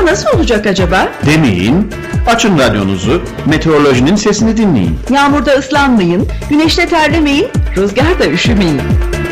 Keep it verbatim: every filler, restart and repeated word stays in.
hava nasıl olacak acaba? Demeyin, açın radyonuzu, meteorolojinin sesini dinleyin. Yağmurda ıslanmayın, güneşte terlemeyin, rüzgarda üşümeyin.